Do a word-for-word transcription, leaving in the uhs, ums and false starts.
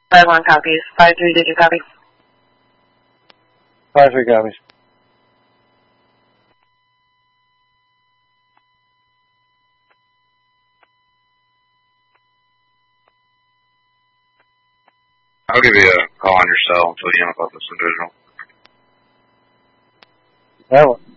Five one copies. Five three, did you copy? Five three copies. I'll give you a call on your cell until you know about this individual. That one.